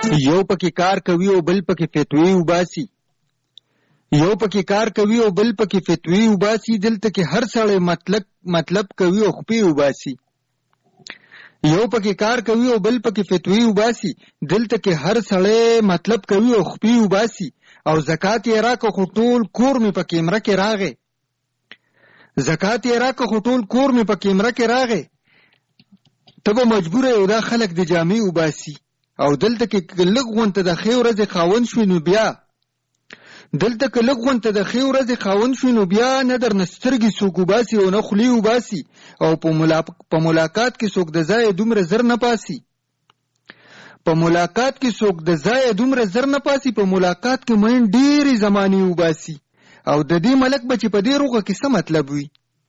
یو پکې کار کوي او بل پکې فتوی وباسي. یو پکې کار کوي او بل پکې فتوی وباسي. دلته کې هر سړی مطلب کوي او خپې وباسي. یو پکې کار کوي او بل پکې فتوی وباسي. دلته کې هر سړی مطلب کوي او خپې وباسي. او زکات یې راکه خو ټول کور مې په کیمره کې راغی. زکات یې راکه خو ټول کور مې په کیمره کې راغی. ته به مجبوره یو دا خلک د جامې وباسي. او دلته کې لږ غونته د ښې ورځې خاوند شوي نو بیا دلته کې لږ غونته د ښې ورځې خاوند شوي نو بیا نه درنه سترګې څوک وباسي او نه خولې وباسي. او په ملاقات کې څوک د ځایه دومره زر نه پاسي. په ملاقات کې څوک د ځایه دومره زر نه پاسي. په ملاقات کې مین ډېرې زمانې وباسي. او د دې ملک به چې په دې روغه کې څه مطلب وي؟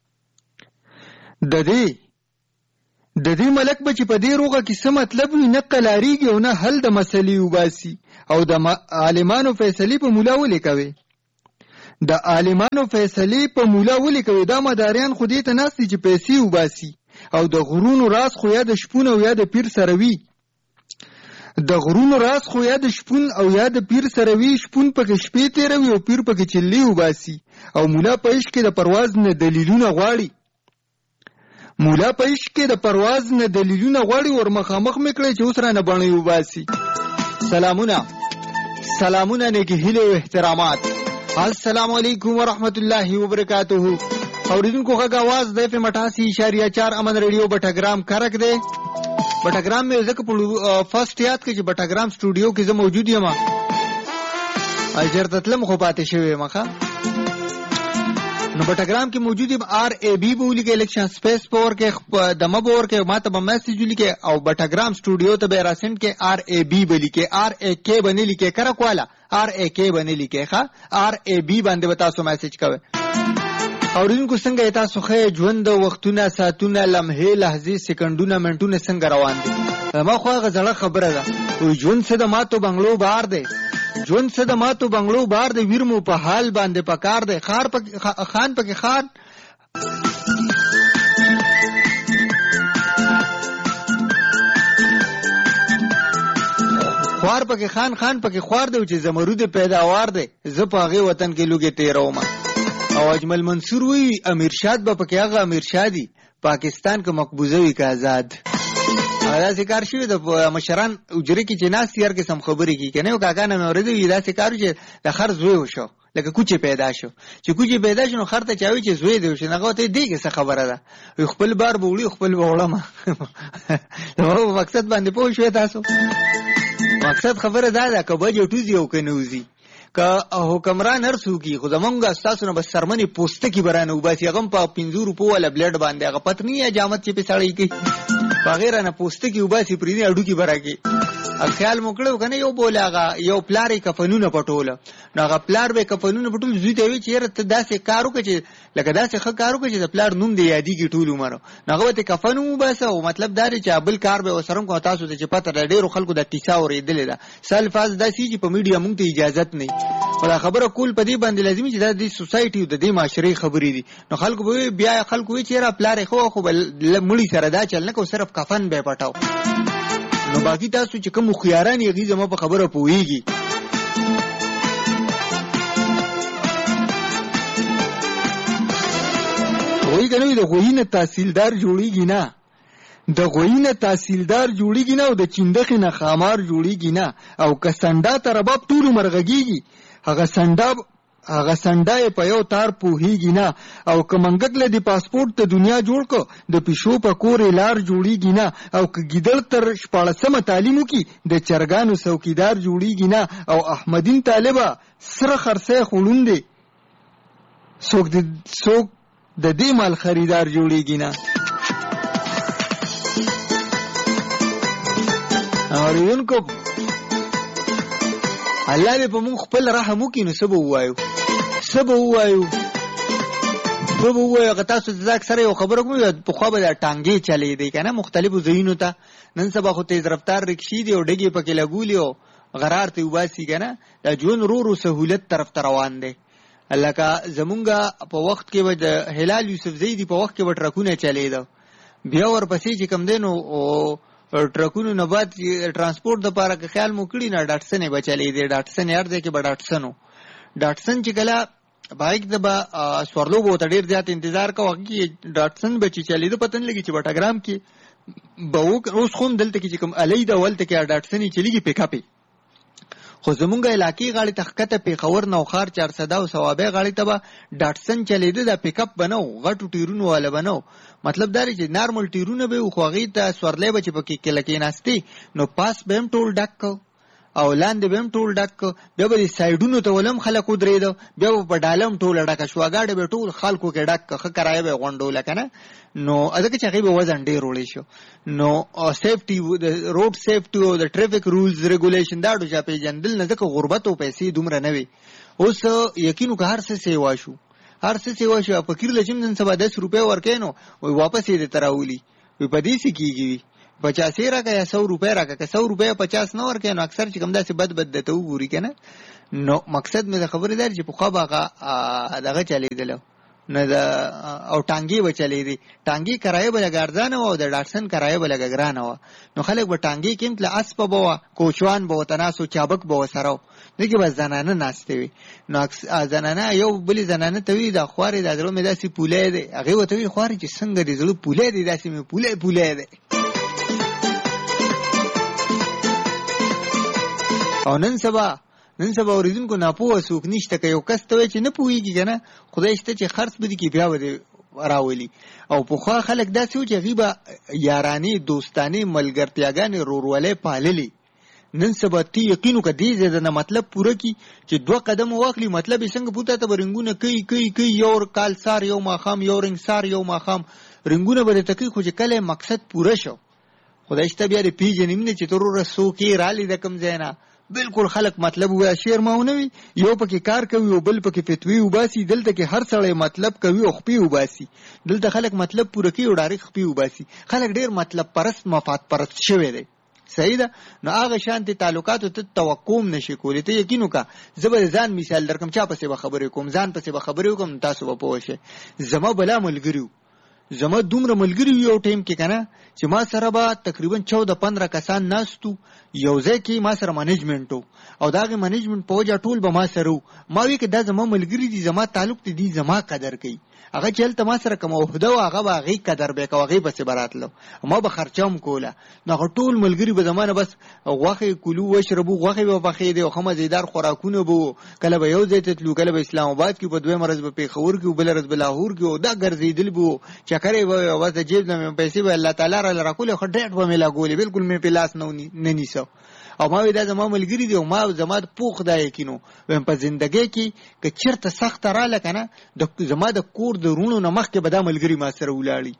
د دې ملک به چې په دې روغه کې څه مطلب وي؟ نه قلاریږي او نه حل د مسلې وباسي. او د عالمانو فیصلې په مولا ولې کوي؟ د عالمانو فیصلې په مولا ولې کوي؟ دا مداریان خو دې ته ناست دي چې پیسې وباسي. او د غرونو راز خو یا د شپون او یا د پیر سره وي. د غرونو راز خو یا د شپون او یا د پیر سره وي. شپون پکې شپې تیروي او پیر پکې چلې وباسي. او مولا په عشق کې د پرواز نه دلیلونه غواړي. مولا په عشق کې د پرواز نه دلیلونه غواړي. ور مخامخ مې کړی چې اوس رانه باڼې وباسي. سلامونه نیکې هیلې او احترامات. السلام علیکم ورحمت الله وبرکاتہ. اوریدونکو غږ आवाज د FM 88.4 امن ریډیو بټګرام کرک دی. بټګرام مې ځکه په فرست یاد کې چې بټګرام سټوډیو کې زه موجود یم. اجر تتلم خو پاتې شوی مخه نو بټګرام کې موجود یم. RAB بولی کې الیکشن سپیس پاور کې دمه پاور کې ماته به میسج لیکه او بټګرام سټوډیو ته به راسند کې RAB بلی کې RAK باندې لیکه کرک والا RAK باندې لیکه ښا RAB باندې به تاسو میسج کوئ. اوریدونکو څنګه تاسو خې ژوند وختونه ساعتونه لمحې لحظې سکندونه منټونه څنګه روان دي؟ ما خو هغه زړه خبره ده. ژوند څه د ماتو بنگلو بار دی. ژوند څه د ماتو بنگلو بار دی. ویرمو په حال باندې پکار دی. خان پکې خان خوار پکې خان پکې خوار دی چې زمرود پیداوار دی. زه په هغه وطن کې لوګي تیروم. او اجمل منصور وی امیر شاد به پکې هغه امیر شادي پاکستان کې مقبوضه وی که آزاد. دا ذکر شوی د مشران اجره کې چې ناس یار کې سم خبرې کی کنه او کاکا نه اوریدي دا ذکر چې د خر زوی وشو لکه کوچې پیدا شو. چې کوچې پیدا شنو خر ته چاوي چې زوی دی شنو هغه ته دیګه څه خبره ده. خپل بار بوړي خپل وړم. نو مقصد باندې پوه شو تاسو. مقصد خبره ده کبه جوټوزي او کنوزي که حکمران ارسو کی خو زمونږ استاسو نه بس سرمنې پوسته کی برانه وباسي. هغه په 500 روپو ولا بلیډ باندې هغه پتنی یا جامت چې په سړی کی بغیر نه پوسته کی وباسي پرې اډو کی برا کی. خیال موکړو کنه یو بولاغه یو پلارې کفنونه پټول. نو هغه پلار به کفنونه پټول زوی ته وی چې ته داسې کارو کې چې لکه داسې ښه کارو کې چې د پلار نوم دی یادېږي ټول عمر. نو هغه ته کفنو وباسه او مطلب دا دی چې بل کار به وسرم کو تاسو ته چې پته ډېرو خلکو د کیسه اورېدلې ده. سلفاز داسې چې په میډیا مونږ ته اجازه نه ولا خبره کول په دې باندې لازمي چې د دې سوسايټي او د دې معاشري خبرې دي. نو خلکو به بیا خلکو وی چې را پلار خو مړی سره دا چل نه کو صرف کفن به پټاو. نو باقی تاسو چې کوم خياران یې غیزه ما په خبره پويږي. وای کنه د غوینه تحصیلدار جوړیږي نه. د غوینه تحصیلدار جوړیږي نه او د چندخې نه خامار جوړیږي نه. او کسنده تر رباب ټول مرغږیږي. هغه سنډای په یو تار پوهیږي نه. او کمنګکله د پاسپورت ته دنیا جوړ کو د پښو په کور لار جوړیږي نه. او ک ګیدل تر 14 تعلیمو کې د چرګانو څوکیدار جوړیږي نه. او احمدین طالبہ سره خرڅه خولوندې څوک د دې مال خریدار جوړیږي نه. اوریونکو الله دې په موږ خپل رحم وکړي. نو سبو وایو که تاسو ځکه سره یو خبره کوم په خو به ټانګې چلی دی کنه مختلفو ځایونو ته. نن سبا خو تیز رفتار رکشي دی او ډګي پکې لګولي او غرار ته وباسي کنه. دا جون رو سہولت طرف ته روان دی. لکه زمونږه په وخت کې د هلال یوسف زیدی په وخت کې وټرکونه چلی دا. بیا ورپسې چې کم دینو ټرکونو نه بعد ترانسپورت د پاره که خیال مو کړی نه ډاټسن یې بچلې دی ډاټسن یار دی کې به ډاټسن چې کله بایک د با سورلو بو ته ډیر زیات انتظار کوه کې ډاټسن بچی چلی د پتن لګي چې بټاګرام کې به اوس خون دلته کې چې کوم الی د ولته کې ډاټسن یې چلیږي پیک اپ خو زمونږه علاقې غاړي تخکته پیښور نوخار 400 او ثوابه غاړي ته به ډاټسن چلیده د پیک اپ بنو غټو ټیرونو والا بنو مطلب دا چې نارمل ټیرونه به خو غي ته سورلې بچ پکې کلکې ناشتي نو پاس به هم ټول ډک او لاندې به هم ټول ډک بیا به سایډونو ته ولم خلکو درېدو بیا په ډالم ټول ډک شو غاډه به ټول خلکو کې ډک خه کرای به غونډول کنه نو اځکه چې هغه به وزن ډیر وړي شو نو سیفټي د روډ سیفټي او د ټریفیک رولز ریګولیشن دا ډوجا پیجندل نه ځکه غربت او پیسې دومره نه وي اوس یقینو که هر څه سیوا شو فقیر لچم نن سبا 10 روپے ورکینو وای واپس یې تراولی وي په دې سې کیږي 50 راکا یا 100 روپے راکا که 100 روپے 50 نه ورکینو اکثر چې کوم داسې بد دته وګوري کنه نو مقصد مې د خبرې در چې په خو باغه دغه چلیدل نه دا او ټانګي بچلې دي ټانګي کرایه بل ګارځان او د ډاټسن کرایه بل ګران و نو خلک به ټانګي کېمت له اسپ بو کوچوان بو تناسو چابک بو سره دغه به زنانه ناشته وي نو زنانه یو بلی زنانه توی د خوارې د درو مې داسې پولې دي هغه وته وی خوارې چې څنګه دي زړه پولې دي داسې مې پولې دي او نن سبا اوریدونکو ناپوه څوک نشته که یو کس ته وایي چې نه پوهېږي که نه خدای شته چې خرڅ به دي کې بیا به راولي او پخوا خلک داسې و چې هغوی به یارانې دوستانې ملګرتیاګانې ورورولۍ پاللې نن سبا تی یقینو که دې ځای نه مطلب پوره کړي چې 2 قدم واخلي مطلب یې څنګه پوته ته به رنګونه کوي یو کال سار یو ماښام یو رنګ سار یو ماښام رنګونه به درته کوي خو چې کله مقصد پوره شو خدای شته بیا دې پیژنې نه چې تروره څوک یې رالي د کوم ځای نه بالکل خلق مطلب وای شعر ماونوي یو پکې کار کوي او بل پکې فتوی وباسي دلته کې هر سړی مطلب کوي او خپي وباسي دلته خلق مطلب پوره کوي او ډایرک خپي وباسي خلق ډیر مطلب پرست مفاد پرست شوی دی صحیح ده نو هغه شانتي تعلقات ته توقع نشي کولی ته یقینو کا زبر ځان مثال درکم چا پسې به خبرې کوم ځان پسې به خبرې کوم تاسو به پوه شئ زما بلا ملګریو زما دومره ملګری یو ټیم کې کنه چې ما سره به تقریبا 14-15 کسان ناستو یو ځای کې ما سره منیجمنت او داغه منیجمنت په وجه ټول به ما سره ما وی کې دا زما ملګری دي زما تعلق دي زما قدر کوي هغه چلته ما سره کوم وحده او هغه به غي قدر به کوي بس براتلو ما به خرچوم کوله نو ټول ملګری به زمانه بس غوخه کولو وشربو غوخه به بخې دي او خمه زیدار خوراکونه بو کله به یو ځای ته تلو کله به اسلام آباد کې په دوه مرز به پیښور کې بل رز به لاهور کې او دا ګرځیدل بو چکرې به واسه جیب نه پیسې به الله تعالی را راکول خو ډېر به ملا ګولې بالکل مې په لاس نه نیسو او ما وی دا زما ملګری دی او ما زما پوخ دا یقینو ویم په ژوندۍ کې که چیرته سخت را لکنه د زما د کور د رونو نه مخکې به دا ملګری ما سره ولاړی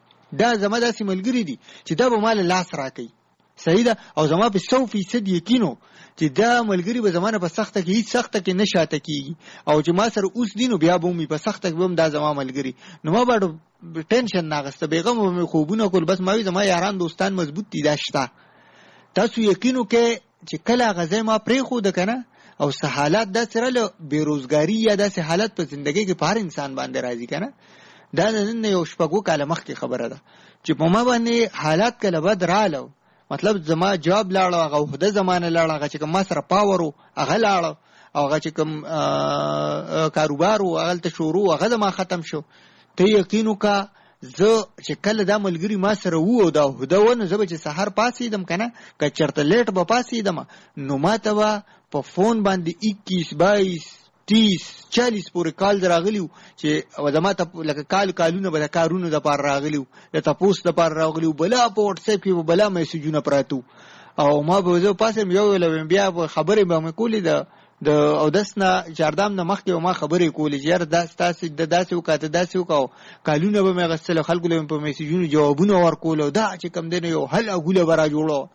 دا زما داسې ملګری دی چې دا به مال لاس راکړي صحیح ده او زما په 100% یقینو چې دا ملګری به زمانه په سخته کې هیڅ سخته کې نشاته کیږي او چې ما سره اوس دینو بیا به مې په سخته کې هم دا زما ملګری نو ما باندې ټینشن ناغسته بیغم مې خوبونه کول بس ما وی زما یاران دوستان مضبوط دي داشته تاسو یقینو کې چې کله غزه ما پرې خو د کنه او سہالات دا سره له بیروزګاری یا د سہالات په ژوندۍ کې پر انسان باندې راځي کنه دا نن یو شپږو کاله مخکې خبره ده چې په ما باندې حالات کله بد رالو مطلب زما جواب لاړو هغه د زمانه لاړو هغه چې ما سره پاورو هغه لاړو هغه چې کوم کاروبار او هغه ته شروع هغه ما ختم شو ته یقینو کا زه چې کله دا ملګری ما سره وو دا هداونه زه به چې سحر پاسیدم کنه که چرته لیټ به پاسیدم نو ما ته په فون باندې 21 22 30 40 پورې کال راغلیو چې زما ته لکه کالونه به د کارونو د پار راغلیو د تاسو د پار راغلیو بلا په واتس اپ کې بلا میسجونه پراتو او ما به زه پاسم یو لوم بیا خبرې به مې کولې د او دسنه جاردام نه مخکې ما خبرې کولې چې یار داسې د داسې وکاته داسې وکاو کالونه به مې غسل خلکو له په میسجونو جوابونه ورکول او دا چې کم دنه یو حل اغوله برا جوړو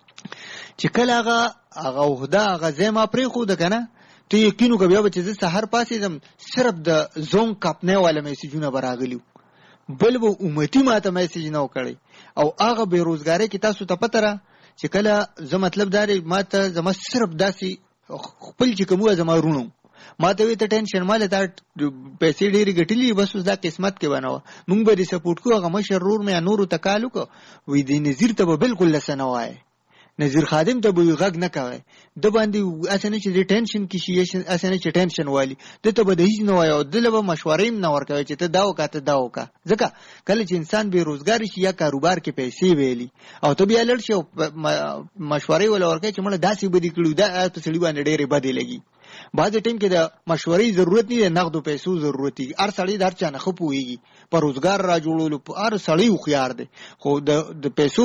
چې کله هغه وحده غزه ما پرې خو د کنه ته یقینو که بیا به چې زه سحر پاسېدم صرف د زون کاپنه والا میسجونه براغلیو بل به امتی ماته میسج نه وکړي او هغه بیروزګاری کې تاسو ته پته را چې کله زه مطلب داري ماته زما صرف داسي خپل چې کومه زما رونو ما ته وی ته ټینشن مال ته پیسې ډېری ګټلې بس اوس دا قسمت کې بناوه مونږ به دې سپورټ کوو هغه مشر رور مې نورو ته کالو کو وی دې نذیر ته به بالکل لسنه وای نذیر خادم ته به غږ نه کوي د باندې اسنه چې ټینشن کې شي اسنه چې ټینشن والی د ته به د هیڅ نه وای او دله به مشورې نه ورکوي چې ته دا وکاته دا وکا ځکه کله چې انسان به روزګار شي یا کاروبار کې پیسې ویلي او ته بیا لړ شي مشورې ولا ورکوي چې مړه داسې بدی کړو دا ته سړي باندې ډېرې بدې لګي بعض ټیم کې د مشورې ضرورت نه دی نقدو پیسو ضرورت دی هر سړی در چا نه خپويږي پر روزګار را جوړولو هر سړی خو خيار دی خو د پیسو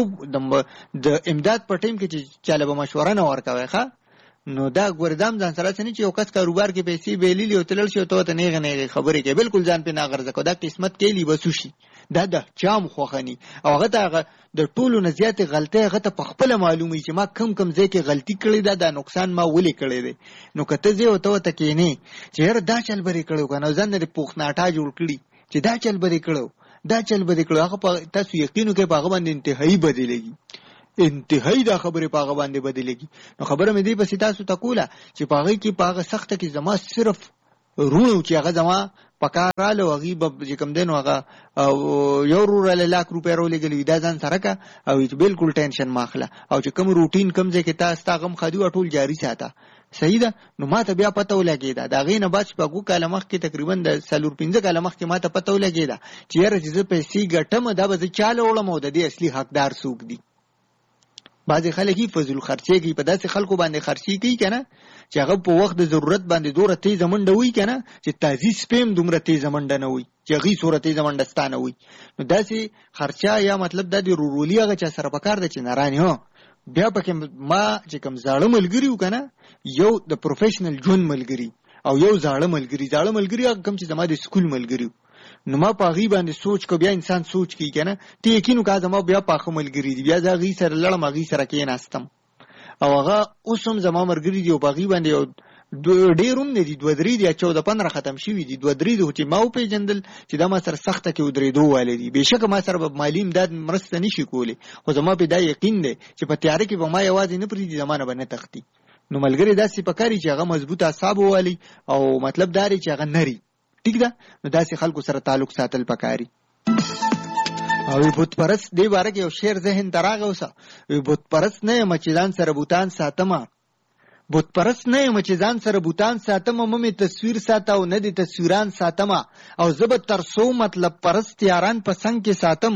د امداد په ټیم کې چې چاله به مشوره نه ورکوي ښا نو دا ګوردام ځان سره څنګه چې یو کس کاروبار کې پیسې بیللی او تلل شي ته نه غنې خبرې کې بالکل ځان په ناغرزه کو دا قسمت کې لی بسو شي دا د چام خوخني او هغه ته د ټولو نه زیاتې غلطي هغه ته په خپل معلومي چې ما کم ځای کې غلطي کړې ده دا نقصان ما ولې کړې ده نو کته زه وته کې نه چې هر دا چل بری کړو کنه ځان نه پوښتناټا جوړ کړی چې دا چل بری کړو هغه تاسو یقینو کې پاغه باندې انتهایی بدلېږي انتهایی دا خبره پاغه باندې بدلېږي نو خبره مې دی پسې تاسو تکوله چې پاغه کې پاغه سخته کې زما صرف رونو چې هغه زما پکاراله وغي به کوم دین هغه یو روراله लाख روپیا ورولېګلې دا ځان سره کا او چې بالکل ټینشن ماخله او چې کوم روټین کوم ځای کې تاسو تاغم خدي ټول جاری ساته صحیح ده نو ماته بیا پته ولګیدا دا غینه بعد په ګو کاله مخ کې تقریبا د سالور 15 کاله مخ کې ماته پته ولګیدا چې یاره چې پیسې ګټم دا به چاله وړم او د دې اصلي حقدار څوک دي بعضی خلک فضل خرچي کوي په داسې خلکو باندې خرچي کوي کنه چې هغه په وخت د ضرورت باندې دوره تیز منډه وي کنه چې تازي سپیم دومره تیز منډه نه وي چې غي صورت تیز منډه ستانه وي نو داسې خرچا یا مطلب د رورولي هغه چې سره پکار د چنارانی هو بیا پکې ما چې کوم زاړه ملګری وکنه یو د پروفیشنل جون ملګری او یو زاړه ملګری هغه کوم چې زما د سکول ملګری نو ما په غي باندې سوچ کو بیا انسان سوچ کی کنه ته یقینو کا زما بیا په خملګری دی بیا دا غي سره لړم غي سره کې ناستم او هغه اوسم زما مرګری دی او په غي باندې ډیروم نه دي 2 3 دی 14 15 ختم شوی دي 2 3 چې ما په جندل چې دا ما سره سخته کې ودرېدو والدي بهشکه ما سره مالی امداد مرسته نشي کولی خو زما په دا یقین دی چې په تیار کې به ما یوازې نه پریدي زمانه باندې تختی نو ملګری داسې پکاري چې هغه مضبوط اعصاب والی او مطلب داري چې هغه نری ٹھیک ده نو داسې خلکو سره تعلق ساتل پکاري او بت پرست دی باره کې یو شعر ذهن تراغه اوسه بت پرست نه مچیدان سره بوتان ساتمه بت پرست نه مچیدان سره بوتان ساتمه مې تصویر ساته او نه دي تصویران ساتمه او زب ترسو مطلب پرست یاران په څنګ کې ساتم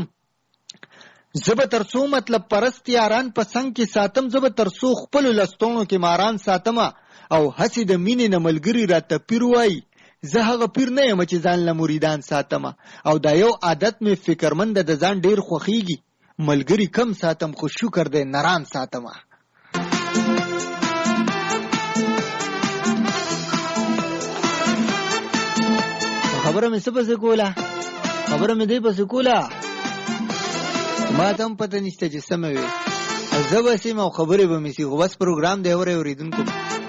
زب ترسو مطلب پرست یاران په څنګ کې ساتم زب ترسو خپل لستونو کې ماران ساتمه او هسي د مینې نه ملګری را تپیر وای زه هغه پیر نه یم چې ځان له مریدان ساتم او دا یو عادت مې فکرمند د ځان ډیر خوخیږي ملګری کم ساتم خو شکر دې نران ساتم خبره مې څه پسې کوله ما ته هم پته نشته چې سمه وي زه به سیم او خبرې به مې سي خو بس پروګرام دی اورېدونکو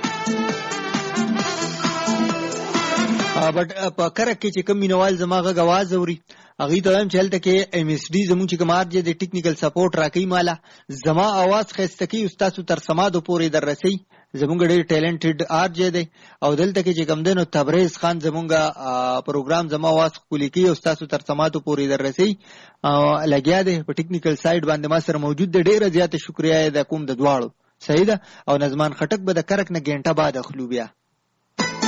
بټ په کرک کې چې کوم مینوال زما غږ आवाज اوري هغه ته هم چلته کې ام اس ډي زموږ چې کومار دي د ټیکنیکل سپورټ راکې مالا زما आवाज خسته کې استاد تر سمادو پورې دررسي زموږ ډېر ټیلنټډ ار جې دی او دلته کې چې کوم دنو تبریز خان زموږ پروګرام زما आवाज خولي کې استاد تر سمادو پورې دررسي لګیا دی په ټیکنیکل سایډ باندې ما سره موجود دی ډېر زیات شکریا ده کوم د دواړو صحیح ده او نظمان خټک به د کرک نه ګنټه بعد اخلو بیا